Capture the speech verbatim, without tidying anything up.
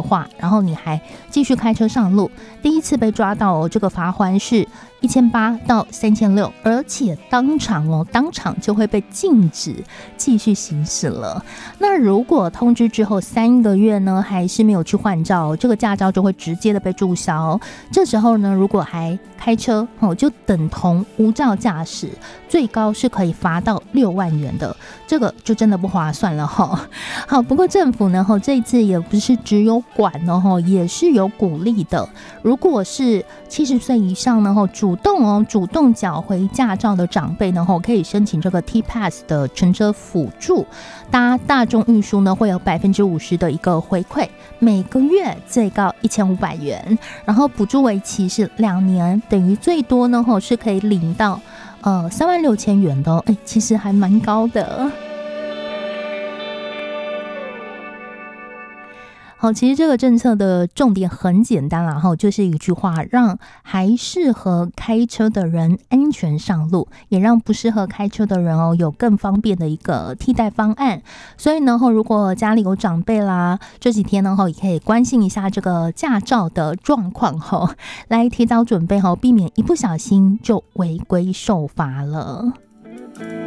话，然后你还继续开车上路，第一次被抓到哦，这个罚锾是一千八到三千六，而且当场哦，当场就会被禁止继续行驶了。那如果通知之后三个月呢，还是没有去换照，这个驾照就会直接的被注销。这时候呢，如果还开车哦，就等同无照驾驶，最高是可以罚到六万元的，这个就真的不划算了哈。好，不过政府呢，这一次也不是只有管哦，也是有鼓励的。如果是七十岁以上呢，主动哦，主动缴回驾照的长辈呢，可以申请这个 T Pass 的乘车辅助，搭大众运输呢会有百分之五十的一个回馈，每个月最高一千五百元，然后补助为期是两年，等于最多呢是可以领到呃三万六千元的哦，哎，其实还蛮高的。好，其实这个政策的重点很简单啦，就是一句话，让还适合开车的人安全上路，也让不适合开车的人哦有更方便的一个替代方案。所以呢，如果家里有长辈啦，这几天呢也可以关心一下这个驾照的状况，来提早准备，避免一不小心就违规受罚了。